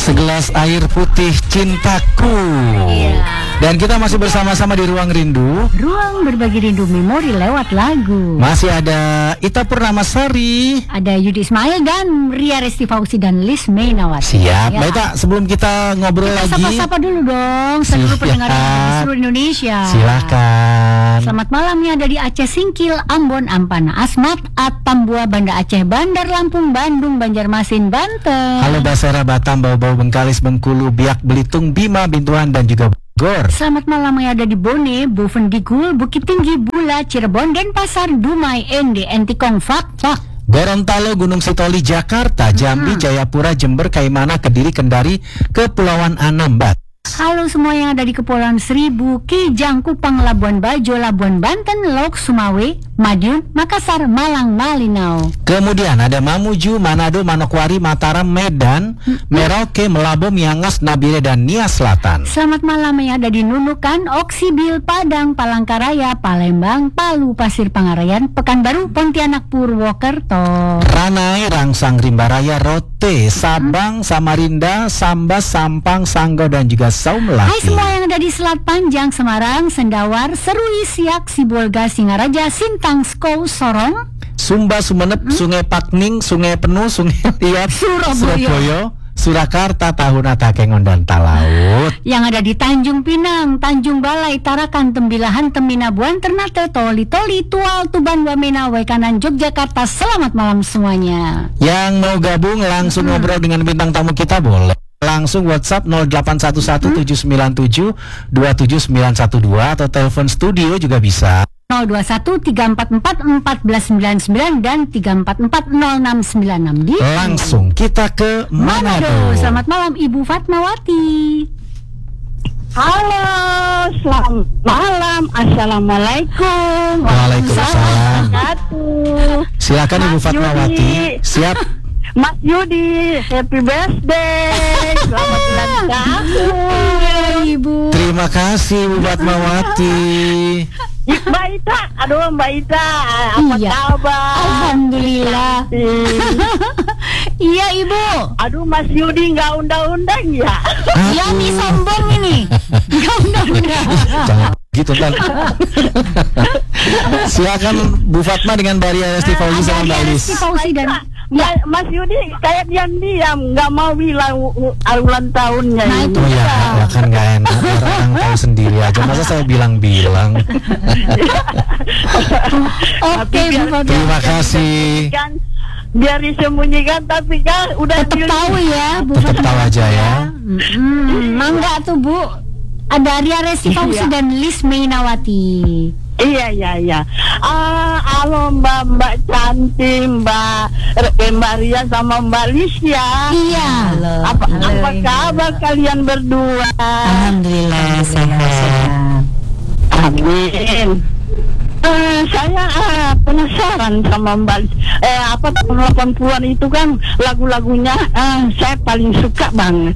Segelas air putih cintaku. Dan kita masih bersama-sama di Ruang Rindu. Ruang berbagi rindu memori lewat lagu. Masih ada Ita Purnamasari, ada Yudi Ismail dan Ria Resti Fauzi dan Lis Mainawati. Siap, Mbak Ita, sebelum kita ngobrol lagi, sapa-sapa dulu dong seluruh pendengar di seluruh Indonesia. Silakan. Selamat malam nih, ada di Aceh Singkil, Ambon, Ampana, Asmat, Atambua, Banda Aceh, Bandar Lampung, Bandung, Banjarmasin, Banten. Halo Basera, Batam, Bau-Bau, Bengkalis, Bengkulu, Biak, Belitung, Bima, Bintuan dan juga Bogor. Selamat malam yang ada di Bone, Boven Gigul, Bukit Tinggi, Bula, Cirebon, Denpasar, Dumai, Ende, Entikong, Fak. Gorontalo, Gunung Sitoli, Jakarta, Jambi, Jayapura, Jember, Kaimana, Kediri, Kendari, Kepulauan Anambas. Halo semua yang ada di Kepulauan Seribu, Kijang, Kupang, Labuan Bajo, Labuan Banten, Lok, Sumawe, Madiun, Makassar, Malang, Malinau. Kemudian ada Mamuju, Manado, Manokwari, Mataram, Medan, Merauke, Melabo, Miangas, Nabire, dan Nia Selatan. Selamat malam yang ada di Nunukan, Oksibil, Padang, Palangkaraya, Palembang, Palu, Pasir Pangarayan, Pekanbaru, Pontianak, Purwokerto. Ranai, Rangsang, Rimbaraya, Rote, Sabang, Samarinda, Sambas, Sampang, Sanggau, dan juga Saumlaki. Hai semua yang ada di Selat Panjang, Semarang, Sendawar, Serui, Siak, Sibolga, Singaraja, Sintang, Skou, Sorong, Sumba, Sumenep, Sungai Pakning, Sungai Penuh, Sungai Liat, Surabaya, Surakarta, Tahuna, Takengon, dan Talaut. Yang ada di Tanjung Pinang, Tanjung Balai, Tarakan, Tembilahan, Teminabuan, Ternate, Toli, Tual, Tuban, Wamena, Waikanan, Yogyakarta. Selamat malam semuanya. Yang mau gabung langsung ngobrol dengan bintang tamu kita boleh langsung WhatsApp 0811-797-27912 atau telepon studio juga bisa 021-344-1499 dan 344-0696 di langsung kita ke Manado. Selamat malam Ibu Fatmawati. Halo, selamat malam. Assalamualaikum. Waalaikumsalam. Silakan Ibu Fatmawati. Siap. Mas Yudi, happy birthday. Selamat ulang tahun, Ibu. Terima kasih Bu Fatmawati. Mbak Ita, aduh Mbak Ita, apa kabar? Alhamdulillah. Iya Ibu. Aduh Mas Yudi nggak undang-undang ya? Iya nih sombong ini. Nggak undang-undang. Jangan gitu kan. Silakan Bu Fatma dengan Mbak Ria Resti Fauzi sama Mbak Lis. Mas Yudi kayak diam-diam nggak mau bilang ulang tahunnya. Nah, itu ya kan nggak enak, orang tahu sendiri aja, masa saya bilang-bilang. Oke, Bu Fatma. Terima kasih. Kan biar disembunyikan tapi kan udah tetap tahu ya Bu Tetap tahu aja ya. Mangga tuh Bu. Ada Ria Resti Fauzi dan Lis Mainawati. Iya. Halo Mbak cantik, Mbak Ria sama Mbak Lis ya. Iya. Apa kabar kalian berdua? Alhamdulillah sehat. Amin. Saya penasaran sama Mbak Lis. Tahun 80-an itu kan lagu-lagunya saya paling suka banget.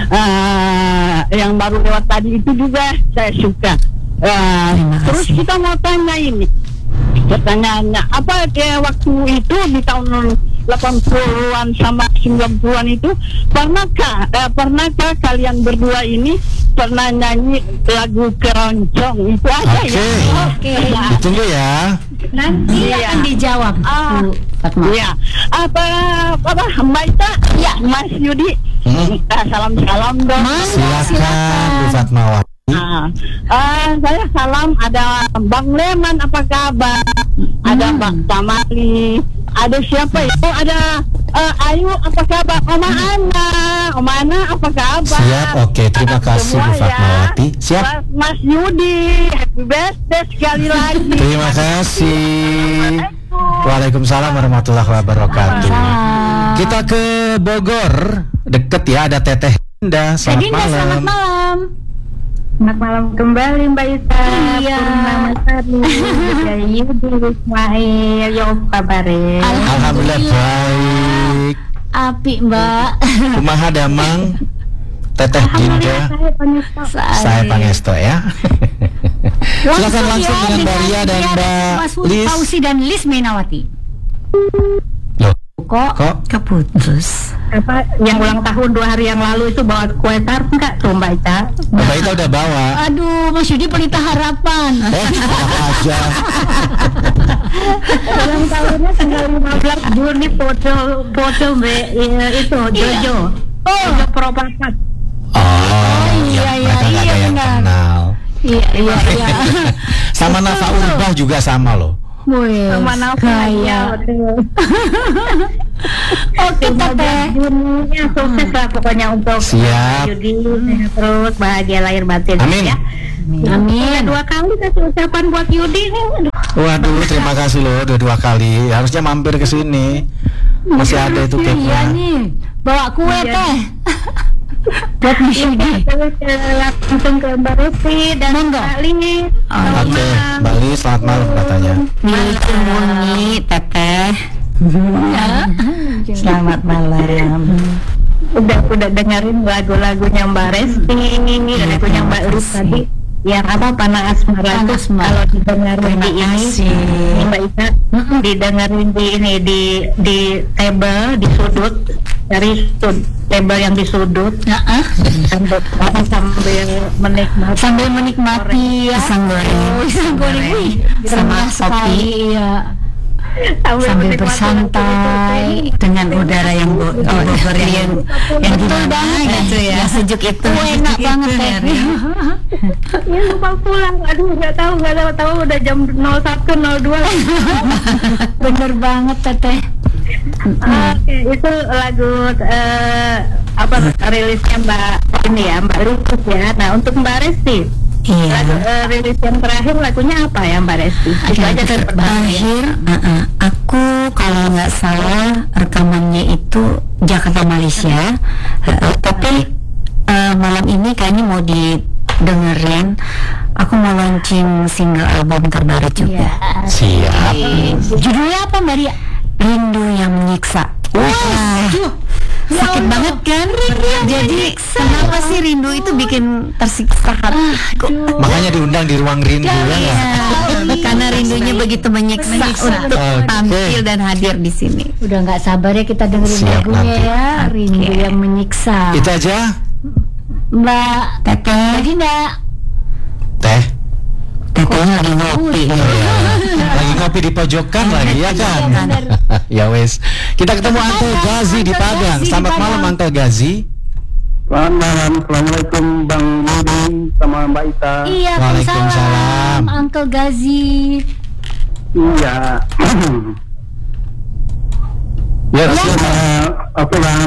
Yang baru lewat tadi itu juga saya suka. Terus kita mau tanya ini, pertanyaannya apa kayak waktu itu di tahun 80-an sama 90-an itu pernahkah kalian berdua ini pernah nyanyi lagu keroncong itu aja ya? Oke. Ditunggu ya. Nanti akan dijawab Bu Fatma. Iya. Apa Mbak Ita? Iya. Mas Yudi. Salam dong. Silakan Bu Fatmawati. Saya salam, ada Bang Leman apa kabar? Ada Bang Tamali, ada siapa itu? Ada Ayu apa kabar? Oma Ana apa kabar? Siap, oke, terima kasih Bu Fatmawati. Siap. Mas Yudi, happy birthday sekali lagi. Terima kasih. Waalaikumsalam warahmatullahi wabarakatuh. Kita ke Bogor, deket ya, ada Teteh Dinda. Selamat malam. Selamat malam. Selamat malam kembali Mbak Ita. Iya. Purnamasari dari Yudi Ismail. Ya apa kabarnya? Alhamdulillah baik. Api Mbak. Kumaha damang Teteh Dinda. Saya Pangesto ya. Silakan langsung dengan Mbak Ria dan Mbak Lis. Fauzi dan Lis Mainawati. Loh, Kok keputus? yang ulang tahun 2 hari yang lalu itu bawa kue tart enggak tuh Mbak Ita? Mbak Ita udah bawa. Aduh, Mas Yudi pelita harapan. Enak aja. Ulang tahunnya tanggal 15 Juni foto Mbak itu Jojo. Jojo Propakat. Oh, iya, mereka nggak ada yang benar. kenal. Iya. Sama Nafa Urbah juga sama loh. Wih, Sama Nafa kaya. betul. Oke, Teteh. Juninya sukses lah pokoknya untuk Siap. Yudi, sehat terus, bahagia lahir batin. Amin. Ya. Amin. 2 kali kasih ucapan buat Yudi nih. Aduh. Waduh, terima kasih loh udah 2 kali. Harusnya mampir ke sini. Masih ada itu Iya cake-nya. nih, bawa kue Iya. Teh. Buat Mas Yudi. Terus langsung ke Mbak Rupi dan Monggo. Mbak Lini. Oke, Bali selamat malam katanya. Muni Teteh. Selamat malam. Udah dengerin lagu-lagunya Mbak Resti, lagunya Mbak Lus tadi. Yang apa Panah Asmara itu kalau didengerin di ini Mbak Ika didengerin di ini di table di sudut dari table yang di sudut sambil menikmati ya. Pisang goreng. Pisang goreng. Wih, Sama cerdas sekali ya. Sambil menikmati bersantai Dengan udara yang Bogor yang betul gimana banget gitu ya. yang sejuk itu enak banget Teh. ya lupa pulang. Aduh nggak tahu udah jam 01.02. Bener banget Teteh. Oke, itu lagu rilisnya Mbak ini ya, Mbak Lukus ya. Nah, untuk Mbak Resti, lagu rilis yang terakhir lagunya apa ya Mbak Resti? Itu aja Terakhir, aku kalau nggak salah rekamannya itu Jakarta Malaysia, tapi malam ini kayaknya mau didengerin. Aku mau launching single album terbaru juga. Siap. Judulnya apa Mbak Ria? Rindu yang menyiksa. Sakit banget kan? Jadi kenapa sih rindu itu bikin tersiksa hatiku? Makanya diundang di ruang rindu ya nggak? Karena rindunya begitu menyiksa untuk Oke. tampil dan hadir di sini. Udah nggak sabar ya kita dengerin Siap, lagunya nanti. ya. Rindu yang menyiksa. Itu aja. Mbak Teteh, Dinda. Teh. Teteh lagi ngopi. Oh, iya. Lagi ngopi di pojokan lagi ya kan? bener. Ya wes. Kita ketemu Uncle Gazi di Padang. Gazi di Selamat malam Padang. Uncle Gazi. Selamat malam, assalamualaikum Bang Yudi sama Mbak Ita. Iya, Waalaikumsalam. Waalaikumsalam Uncle Gazi. Iya. Ya, silakan. Oke Bang.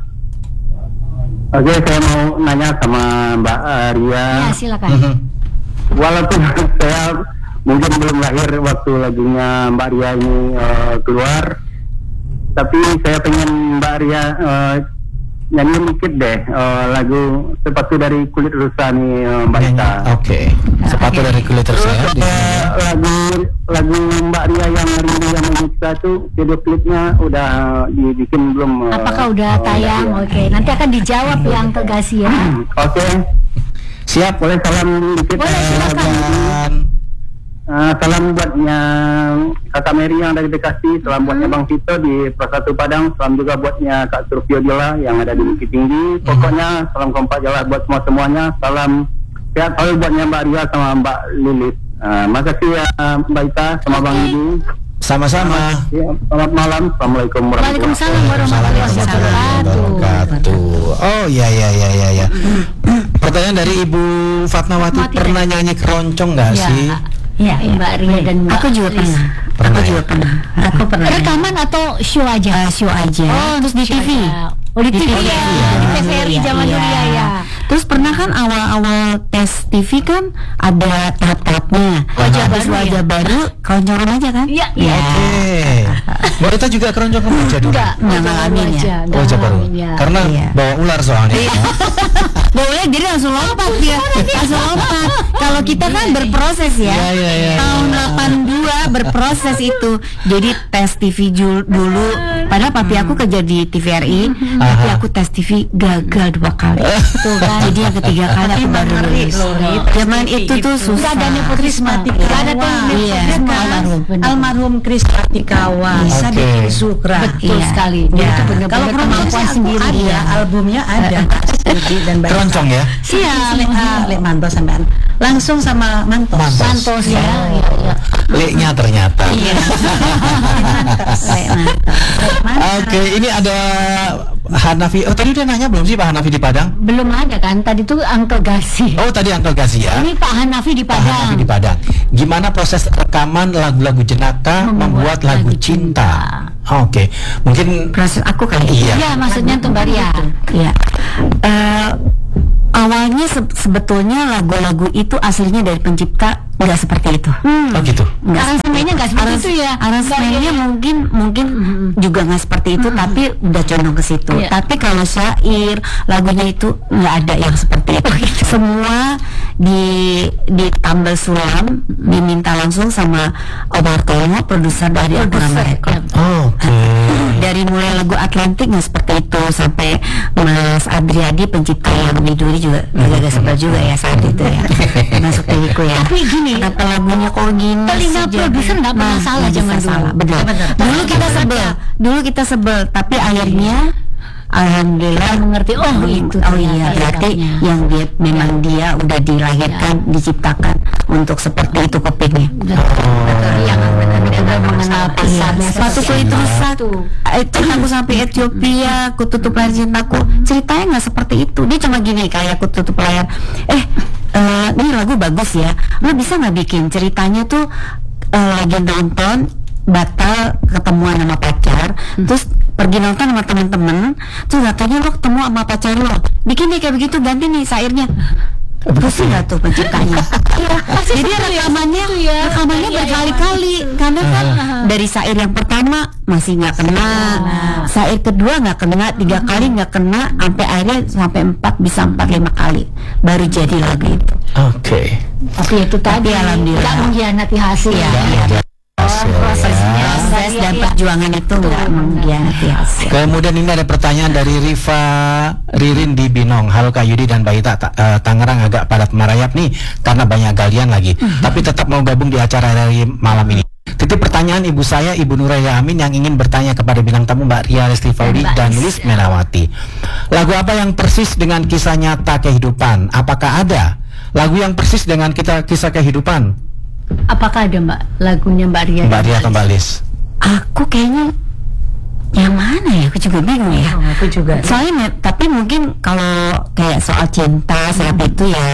Oke, saya mau nanya sama Mbak Ria. Ya, silakan. Mhm. Walaupun saya mungkin belum lahir waktu lagunya Mbak Ria ini keluar, tapi saya pengen Mbak Ria nyanyi dikit deh lagu Sepatu dari Kulit Rusa nih Mbak Ita. Oke. Sepatu dari kulit Terus saya di sini. lagu Mbak Ria yang Rindu yang Menyiksa tuh video klipnya udah dibikin belum? Apakah udah tayang? Oke, nanti akan dijawab ya Uncle Gazi ya. Oke, Siap. boleh salam dikit. Boleh, silakan. Dan Salam buatnya Kakak Mary yang dari Bekasi, salam buatnya Bang Tito di Persatu Padang, salam juga buatnya Kak Surfio Jola yang ada di Bukit Tinggi. Pokoknya salam kompak jalan buat semuanya. Salam sehat selalu buatnya Mbak Ria sama Mbak Lilit. Makasih ya Mbak Ita sama Bang Yudi. sama-sama. Ya, selamat malam. Assalamualaikum Waalaikumsalam Waalaikumsalam warahmatullahi wabarakatuh. Oh ya. Pertanyaan dari Ibu Fatmawati, Fatmawati pernah nyanyi keroncong nggak Ya. sih? Iya, Mbak Ria dan Mbak Aku juga Lis. pernah. Pernah Aku ya? juga pernah. Aku pernah. Rekaman atau show aja? Show aja. Terus di show TV. aja. Oh di TV ya, di TVRI zaman dulu ya. Terus pernah kan awal-awal tes TV kan ada tahap-tahapnya. Wajah Habis baru wajah baru, keroncongan aja kan? Iya, Iya. Mbak Rita juga keroncong remaja dulu? Enggak, Nggak ngalamin ya. Wajah baru. Ya. Karena Iya. bawa ular soalnya. Boleh jadi langsung lompat dia. Langsung lompat. Kalau kita kan berproses ya. Iya. Tahun 82 berproses itu. Jadi tes TV dulu Padahal papi aku kerja di TVRI, tapi aku tes TV gagal 2 kali. Tuh kan. Jadi yang ketiga kali aku baru lulus. Zaman itu tuh susah. Gak ada nepotisme. Gak ada nepotisme. Almarhum Kris Kartikawa, bisa bikin Sukra. Betul sekali. Ya. Itu benar-benar Kalau perempuan sendiri ada, albumnya ada. Dan Keroncong ya. Lek Manto sampean. Langsung sama Mantos. Santos ya. Leknya ternyata. Oke, ini ada Hanafi. Oh, tadi udah nanya belum sih Pak Hanafi di Padang? Belum ada kan? Tadi tuh Uncle Gasi. Oh, tadi Uncle Kasih ya. Ini Pak Hanafi di Pak Hanafi Padang. di Padang. Gimana proses rekaman lagu-lagu Jenaka membuat lagu cinta? Oke, mungkin Proses aku kali. iya. Iya, maksudnya tuh Mbak Ria. Iya. Awalnya sebetulnya lagu-lagu itu aslinya dari pencipta nggak seperti itu. Oh gitu. Aransemennya nggak seperti itu ya. Aransemennya mungkin juga nggak seperti itu, tapi udah condong ke situ. Iya. Tapi kalau syair lagunya itu nggak ada yang seperti itu. Semua ditambal sulam, diminta langsung sama Om Hartono, produser dari Al-Quran Record. Oke. Dari mulai lagu Atlantik nggak seperti itu, sampai Mas Adriadi pencipta yang Miduri juga agak sebel juga ya saat itu ya, masuk TV-ku ya. Tapi gini, Kenapa lagunya kok gini? telinga sih, produser jadi? nggak pernah salah nggak zaman bisa salah, dulu. benar. Dulu kita sebel, tapi akhirnya alhamdulillah mengerti. Oh itu. oh iya, ternyata berarti hebatnya. yang memang dia udah dilahirkan, diciptakan untuk seperti itu kupingnya. Yang benar-benar mengenal pasar. Sepatuku itu rusak. Itu aku sampai Ethiopia, aku tutup layar cintaku. Ceritanya nggak seperti itu. Dia cuma gini, kayak aku tutup layar. Ini lagu bagus ya. Lo bisa nggak bikin ceritanya tuh lagi nonton batal ketemuan sama pacar, terus pergi nonton sama temen-temen, terus katanya lo ketemu sama pacar lo, bikin deh kayak begitu, ganti nih syairnya. Pusing nggak tuh penciptanya? Jadi rekamannya berkali-kali, karena kan dari syair yang pertama masih nggak kena, syair kedua nggak kena, 3 kali nggak kena, sampai akhirnya sampai 4, bisa 4-5 kali baru jadi lagu itu. Oke. Tapi itu tadi alhamdulillah. tidak mengkhianati hasil ya. Prosesnya, proses dan perjuangan itu nggak mengkhianati hasil. Kemudian ini ada pertanyaan dari Riva Ririn di Binong. Halo Kak Yudi dan Mbak Ita, Tangerang agak padat merayap nih karena banyak galian lagi. Tapi tetap mau gabung di acara dari malam ini. Titip pertanyaan ibu saya, Ibu Nuraya Amin, yang ingin bertanya kepada bintang tamu Mbak Ria Lestifaudi dan Lis Melawati. Lagu apa yang persis dengan kisah nyata kehidupan? Apakah ada lagu yang persis dengan kisah kehidupan? Apakah ada Mbak lagunya Mbak Ria? Mbak Ria atau Mbak Lis? Aku kayaknya yang mana ya? Aku juga bingung ya. Aku juga. Soalnya, tapi mungkin kalau kayak soal cinta siapa itu ya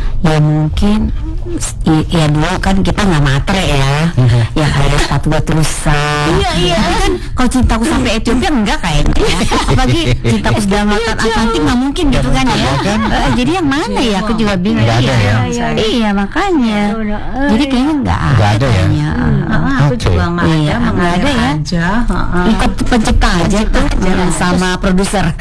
mungkin ya dulu kan kita nggak matre ya, ya kayak sepatu buat rusak. Iya. Tapi kan kalau cintaku sampai Ethiopia enggak kayaknya. Ya. Apalagi cintaku sedang melakukan Atlantik nggak mungkin gitu kan ya. Jadi yang mana ya? Aku juga bingung. Nggak ada ya? Iya makanya. Jadi kayaknya nggak ada ya. Aku juga nggak ada, ada ya. aja. Ikut pencipta aja tuh, jangan sama produser.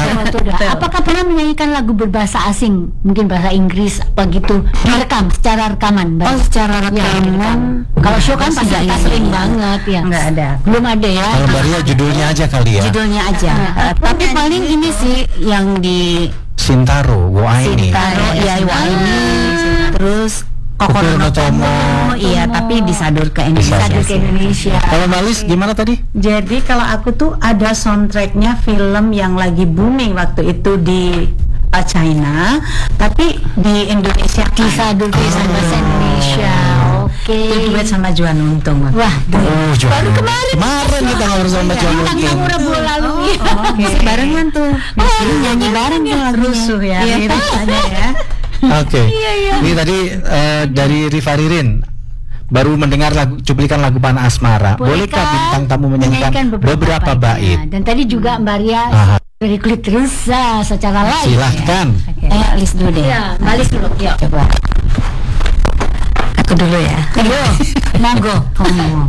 Apakah pernah menyanyikan lagu berbahasa asing, mungkin bahasa Inggris apa gitu, direkam secara rekaman Mbak? Oh, secara rekaman. Kalau show kan pasti kita sering banget ya. Nggak ada. Belum ada ya. Kalau Mbak Ria judulnya aja kali ya. Judulnya aja. Tapi paling ini sih yang di Sintaro, Waini. Sintaro, ya Waini. Terus Kokoro no Tomo. Iya, tapi disadur ke Indonesia. Kalau Mbak Lis gimana tadi? Jadi kalau aku tuh ada soundtracknya film yang lagi booming waktu itu di China, tapi di Indonesia Disadur ke bahasa Indonesia. Oke. itu duet sama Juan Untung. Wah, baru kemarin kita ngobrol sama Juan Untung. Kamu Rabu lalu barengan tuh. Nyanyi bareng tuh lagunya. Rusuh ya, liriknya ya. Oke. Ini tadi dari Riva Ririn baru mendengar cuplikan lagu Panah Asmara. Bolehkah bintang tamu menyanyikan beberapa bait? Dan tadi juga Mbak Ria dari kulit rusa secara live. Silahkan. List dulu deh. Ya, Mbak Lis dulu. Yuk. Coba. Aku dulu ya. Ayo, monggo.